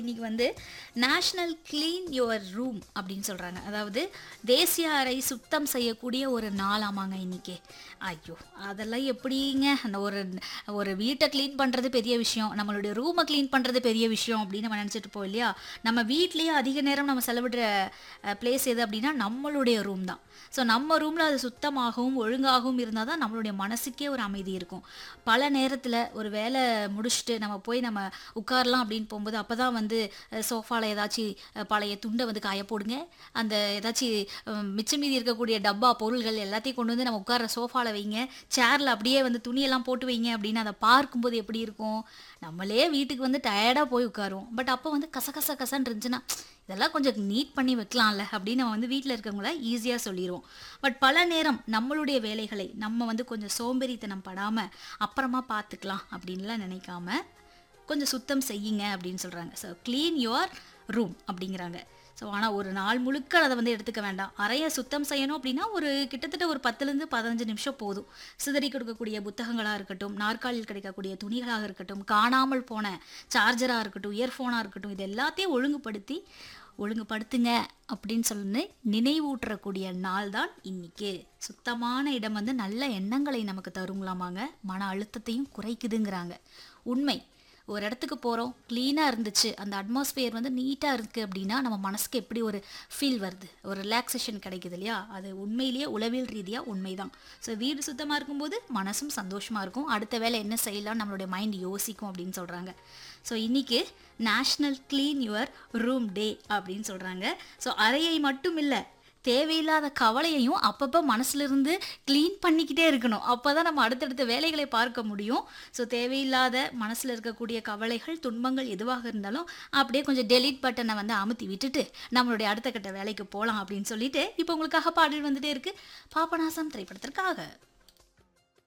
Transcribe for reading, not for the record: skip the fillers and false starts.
இன்னைக்கு வந்து national clean your room அப்படின்னு சொல்கிறாங்க. அதாவது தேசிய அறை சுத்தம் செய்யக்கூடிய ஒரு நாள் ஆமாங்க இன்னைக்கு. ஐயோ அதெல்லாம் எப்படிங்க அந்த ஒரு ஒரு வீட்டை க்ளீன் பண்ணுறது பெரிய விஷயம், நம்மளுடைய ரூமை க்ளீன் பண்ணுறது பெரிய விஷயம் அப்படின்னு நம்ம நினச்சிட்டு இருப்போம் இல்லையா. நம்ம வீட்லேயே அதிக நேரம் நம்ம செலவிடுற பிளேஸ் எது அப்படின்னா நம்மளுடைய ரூம் தான். ஸோ நம்ம ரூமில் அது சுத்தமாகவும் ஒழுங்காகவும் இருந்தால் தான் நம்மளுடைய மனசுக்கே ஒரு அமைதி இருக்கும். பல நேரத்தில் ஒரு வேலை முடிச்சுட்டு நம்ம போய் நம்ம உட்காரலாம் அப்படின்னு போகும்போது அப்போ தான் வந்து சோஃபாவில் ஏதாச்சும் பழைய துண்டை வந்து காய போடுங்க, அந்த ஏதாச்சும் மிச்சம் மீதி இருக்கக்கூடிய டப்பா பொருள்கள் எல்லாத்தையும் கொண்டு வந்து நம்ம உட்கார சோஃபாவில் வைங்க, சேரில் அப்படியே வந்து துணியெல்லாம் போட்டு வைங்க அப்படின்னு அதை பார்க்கும்போது எப்படி இருக்கும். நம்மளே வீட்டுக்கு வந்து டயர்டாக போய் உட்காருவோம், பட் அப்போ வந்து கசன்னு இருந்துச்சுன்னா இதெல்லாம் கொஞ்சம் நீட் பண்ணி வைக்கலாம்ல அப்படின்னு நம்ம வந்து வீட்டில் இருக்கவங்கள ஈஸியாக சொல்லிடுவோம். பட் பல நேரம் நம்மளுடைய வேலைகளை நம்ம வந்து கொஞ்சம் சோம்பேறித்தனம் படாமல் அப்புறமா பார்த்துக்கலாம் அப்படின்லாம் நினைக்காம கொஞ்சம் சுத்தம் செய்யுங்க அப்படின்னு சொல்கிறாங்க. ஸோ க்ளீன் யுவர் ரூம் அப்படிங்கிறாங்க. ஸோ ஆனால் ஒரு நாள் முழுக்க அதை வந்து எடுத்துக்க வேண்டாம். அறையை சுத்தம் செய்யணும் அப்படின்னா ஒரு கிட்டத்தட்ட ஒரு 10லேருந்து 15 நிமிஷம் போதும். சிதறி கொடுக்கக்கூடிய புத்தகங்களாக இருக்கட்டும், நாற்காலியில் கிடைக்கக்கூடிய துணிகளாக இருக்கட்டும், காணாமல் போன சார்ஜராக இருக்கட்டும், இயர்ஃபோனாக இருக்கட்டும், இது எல்லாத்தையும் ஒழுங்குபடுத்துங்க அப்படின்னு சொல்லி நினைவூட்டுறக்கூடிய நாள் தான் இன்னைக்கு. சுத்தமான இடம் வந்து நல்ல எண்ணங்களை நமக்கு தருங்களாமாங்க, மன அழுத்தத்தையும் குறைக்குதுங்கிறாங்க. உண்மை. ஒரு இடத்துக்கு போகிறோம், க்ளீனாக இருந்துச்சு, அந்த அட்மாஸ்பியர் வந்து நீட்டாக இருக்குது அப்படின்னா நம்ம மனசுக்கு எப்படி ஒரு ஃபீல் வருது, ஒரு ரிலாக்ஸேஷன் கிடைக்குது இல்லையா. அது உண்மையிலேயே உளவியல் ரீதியாக உண்மைதான். ஸோ வீடு சுத்தமாக இருக்கும்போது மனசும் சந்தோஷமாக இருக்கும், அடுத்த வேலை என்ன செய்யலாம் நம்மளுடைய மைண்ட் யோசிக்கும் அப்படின்னு சொல்கிறாங்க. ஸோ இன்றைக்கி நேஷ்னல் க்ளீன் யுவர் ரூம் டே அப்படின்னு சொல்கிறாங்க. ஸோ அறையை மட்டும் இல்லை, தேவையில்லாத கவலையையும் அப்பப்போ மனசுலேருந்து க்ளீன் பண்ணிக்கிட்டே இருக்கணும். அப்போ தான் நம்ம அடுத்தடுத்த வேலைகளை பார்க்க முடியும். ஸோ தேவையில்லாத மனசில் இருக்கக்கூடிய கவலைகள், துன்பங்கள் எதுவாக இருந்தாலும் அப்படியே கொஞ்சம் டெலீட் பட்டனை வந்து அமுத்தி விட்டுட்டு நம்மளுடைய அடுத்த கட்ட வேலைக்கு போகலாம் அப்படின்னு சொல்லிட்டு இப்போ உங்களுக்காக பாடல் வந்துட்டே இருக்குது பாபநாசம் திரைப்படத்திற்காக.